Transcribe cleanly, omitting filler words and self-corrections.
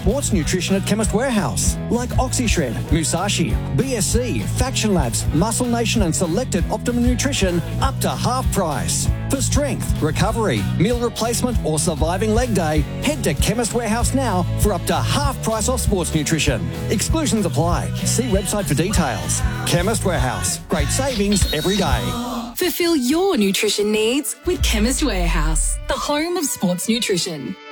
sports nutrition at Chemist Warehouse, like OxyShred, Musashi, BSC, Faction Labs, Muscle Nation and selected Optimum Nutrition up to half price. For strength, recovery, meal replacement or surviving leg day, head to Chemist Warehouse now for up to half price off sports nutrition. Exclusions apply. See website for details. Chemist Warehouse. Great savings every day. Fulfill your nutrition needs with Chemist Warehouse, the home of sports nutrition.